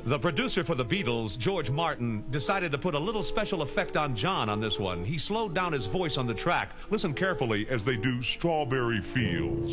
The producer for the Beatles, George Martin, decided to put a little special effect on John on this one. He slowed down his voice on the track. Listen carefully as they do Strawberry Fields.